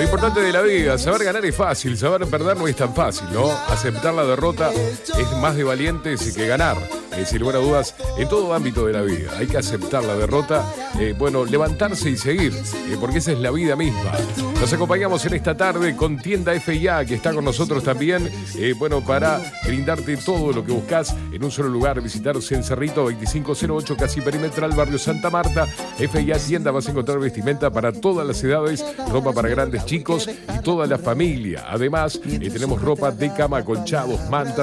Lo importante de la vida, saber ganar es fácil, saber perder no es tan fácil, ¿no? Aceptar la derrota es más de valientes que ganar. Sin lugar a dudas, en todo ámbito de la vida. Hay que aceptar la derrota, levantarse y seguir, porque esa es la vida misma. Nos acompañamos en esta tarde con Tienda F&A, que está con nosotros también, para brindarte todo lo que buscas en un solo lugar. Visitarse en Cerrito 2508, casi perimetral, barrio Santa Marta. F&A Tienda, vas a encontrar vestimenta para todas las edades, ropa para grandes chicos y toda la familia. Además, tenemos ropa de cama, acolchados, mantas,